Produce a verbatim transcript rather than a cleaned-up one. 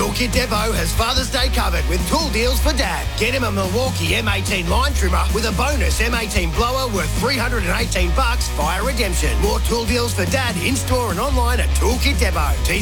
Toolkit Depot has Father's Day covered with tool deals for Dad. Get him a Milwaukee M eighteen line trimmer with a bonus M eighteen blower worth three hundred eighteen bucks via redemption. More tool deals for Dad in-store and online at Toolkit Depot.